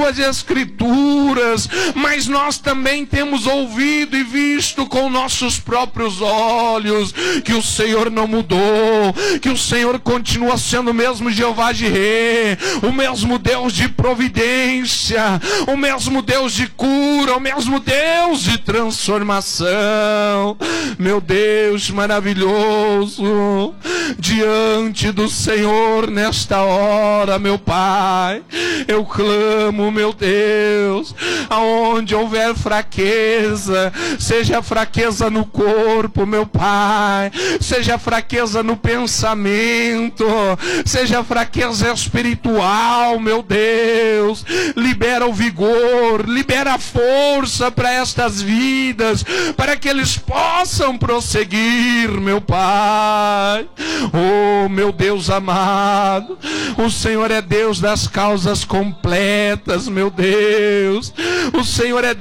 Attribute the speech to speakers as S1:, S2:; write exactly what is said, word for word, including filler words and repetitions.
S1: as Escrituras, mas nós também temos ouvido e visto com nossos próprios olhos que o Senhor não mudou, que o Senhor continua sendo o mesmo Jeová Jireh, o mesmo Deus de providência, o mesmo Deus de cura, o mesmo Deus de transformação. Meu Deus maravilhoso, diante do Senhor nesta hora, meu Pai, eu clamo, meu Deus, aonde houver fraqueza, seja fraqueza no corpo, meu Pai, seja fraqueza no pensamento, seja fraqueza espiritual, meu Deus, libera o vigor, libera a força para estas vidas, para que eles possam prosseguir, meu Pai. Oh, meu Deus amado, o Senhor é Deus das causas completas, meu Deus, o Senhor é Deus